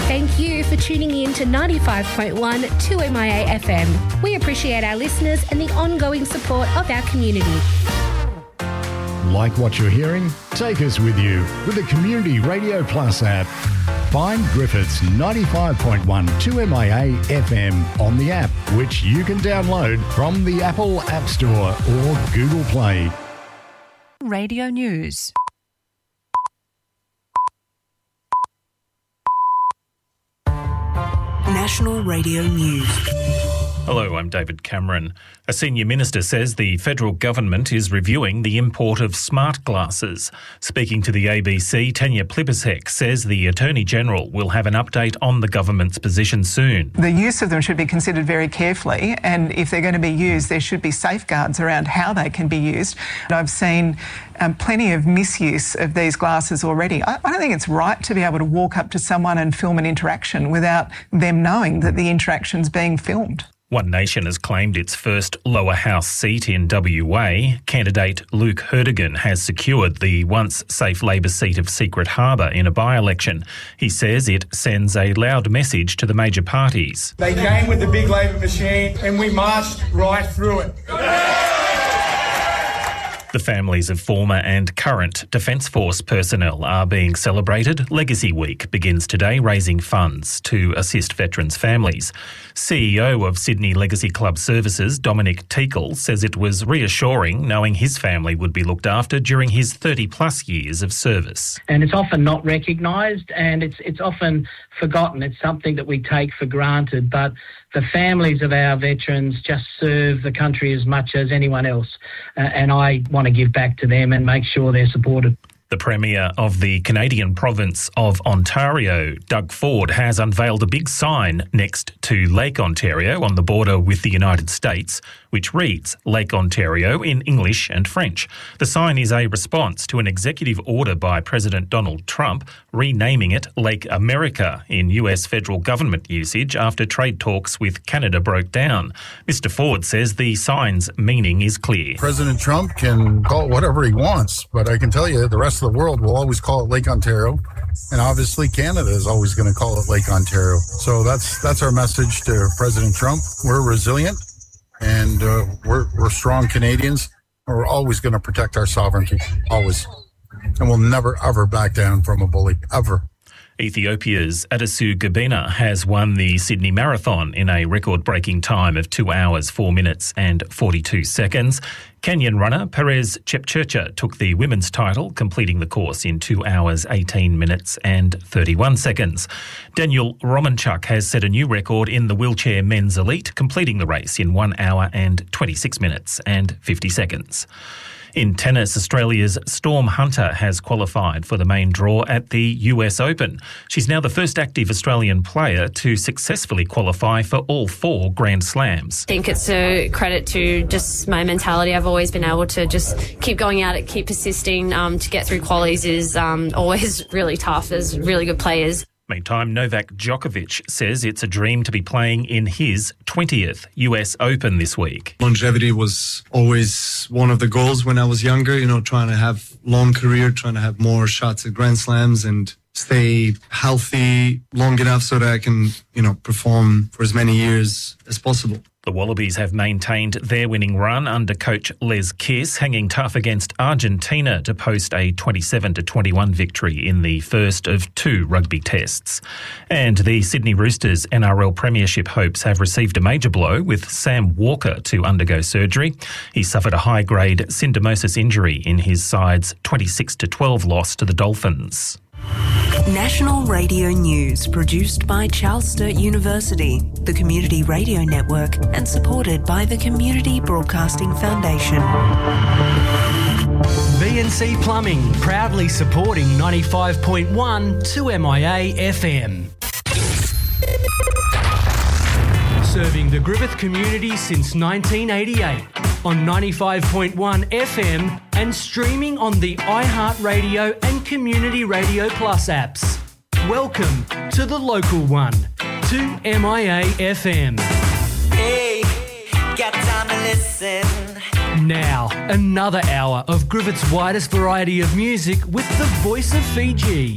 Thank you for tuning in to 95.1 2MIA FM. We appreciate our listeners and the ongoing support of our community. Like what you're hearing? Take us with you with the Community Radio Plus app. Find Griffith's 95.1 2MIA FM on the app, which you can download from the Apple App Store or Google Play. Radio News. National Radio News. Hello, I'm David Cameron. A senior minister says the federal government is reviewing the import of smart glasses. Speaking to the ABC, Tanya Plibersek says the Attorney-General will have an update on the government's position soon. The use of them should be considered very carefully, and if they're going to be used, there should be safeguards around how they can be used. I've seen plenty of misuse of these glasses already. I don't think it's right to be able to walk up to someone and film an interaction without them knowing that the interaction's being filmed. One Nation has claimed its first lower house seat in WA. Candidate Luke Herdigan has secured the once safe Labor seat of Secret Harbour in a by-election. He says it sends a loud message to the major parties. They came with the big Labor machine and we marched right through it. The families of former and current Defence Force personnel are being celebrated. Legacy Week begins today, raising funds to assist veterans' families. CEO of Sydney Legacy Club Services, Dominic Teakle, says it was reassuring knowing his family would be looked after during his 30-plus years of service. And it's often not recognised and it's often forgotten. It's something that we take for granted, but the families of our veterans just serve the country as much as anyone else, and I want to give back to them and make sure they're supported. The Premier of the Canadian province of Ontario, Doug Ford, has unveiled a big sign next to Lake Ontario on the border with the United States, which reads Lake Ontario in English and French. The sign is a response to an executive order by President Donald Trump renaming it Lake America in US federal government usage after trade talks with Canada broke down. Mr. Ford says the sign's meaning is clear. President Trump can call it whatever he wants, but I can tell you the rest of the world will always call it Lake Ontario, and obviously Canada is always going to call it Lake Ontario. So that's our message to President Trump. We're resilient, and we're strong Canadians. We're always going to protect our sovereignty, always, and we'll never ever back down from a bully, ever. Ethiopia's Adisu Gabina has won the Sydney Marathon in a record-breaking time of 2 hours, 4 minutes and 42 seconds. Kenyan runner Perez Chepchirchir took the women's title, completing the course in 2 hours, 18 minutes and 31 seconds. Daniel Romanchuk has set a new record in the wheelchair men's elite, completing the race in 1 hour and 26 minutes and 50 seconds. In tennis, Australia's Storm Hunter has qualified for the main draw at the US Open. She's now the first active Australian player to successfully qualify for all 4 Grand Slams. I think it's a credit to just my mentality. I've always been able to just keep going at it, keep persisting. To get through qualies is always really tough. There's really good players. Meantime, Novak Djokovic says it's a dream to be playing in his 20th US Open this week. Longevity was always one of the goals when I was younger, trying to have long career, trying to have more shots at Grand Slams and stay healthy long enough so that I can, perform for as many years as possible. The Wallabies have maintained their winning run under coach Les Kiss, hanging tough against Argentina to post a 27-21 victory in the first of 2 rugby tests. And the Sydney Roosters NRL Premiership hopes have received a major blow with Sam Walker to undergo surgery. He suffered a high-grade syndesmosis injury in his side's 26-12 loss to the Dolphins. National Radio News, produced by Charles Sturt University, the Community Radio Network, and supported by the Community Broadcasting Foundation. VNC Plumbing, proudly supporting 95.1 2MIA FM. Serving the Griffith community since 1988 on 95.1 FM and streaming on the iHeartRadio and Community Radio Plus apps. Welcome to the local one, 2MIA FM. Hey, got time to listen. Now, another hour of Griffith's widest variety of music with the voice of Fiji.